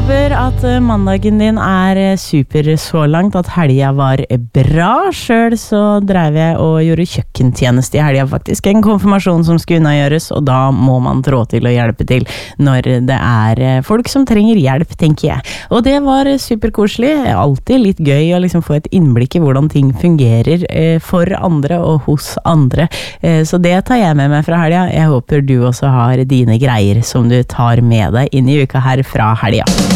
håper at mandagen din super så langt, at helga var bra. Selv så drev jeg og gjorde kjøkkentjeneste i helga faktisk. En konfirmasjon som skulle unnagjøres, og da må man trå til og hjelpe til når det folk som trenger hjelp, tenker jeg. Og det var superkoselig. Alltid litt gøy å liksom få et innblikk i hvordan ting fungerer for andre og hos andre. Så det tar jeg med meg fra helga. Jeg håper du også har dine greier som du tar med deg inn i uka her fra helga.